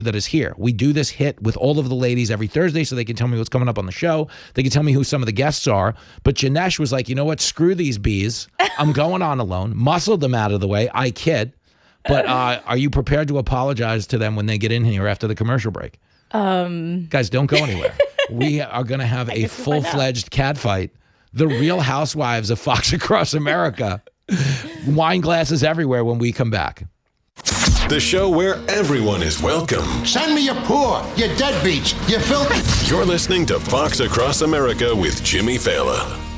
that is here. We do this hit with all of the ladies every Thursday so they can tell me what's coming up on the show. They can tell me who some of the guests are. But Janesh was like, you know what? Screw these bees. I'm going on alone. Muscled them out of the way. I kid. But are you prepared to apologize to them when they get in here after the commercial break? Guys, don't go anywhere. We are going to have a full-fledged cat fight. The Real Housewives of Fox Across America. Wine glasses everywhere when we come back. The show where everyone is welcome. Send me your poor, your deadbeats, your filthy. You're listening to Fox Across America with Jimmy Fallon.